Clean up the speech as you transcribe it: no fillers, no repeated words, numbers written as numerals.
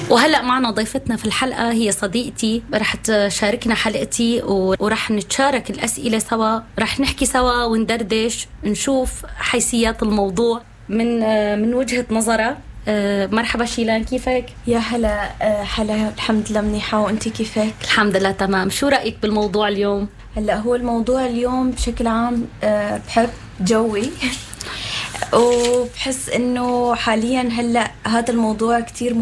وهلأ معنا ضيفتنا في الحلقة، هي صديقتي رح تشاركنا حلقتي ورح نتشارك الأسئلة سوا، رح نحكي سوا وندردش، نشوف حيثيات الموضوع من وجهة نظرها. مرحبا شيلان، كيفك؟ يا هلا. حلا، الحمد لله منيحة، وانتي كيفك؟ الحمد لله تمام. شو رأيك بالموضوع اليوم؟ هلا هو الموضوع اليوم بشكل عام بحب جوي وبحس انه حاليا هلا هذا الموضوع كتير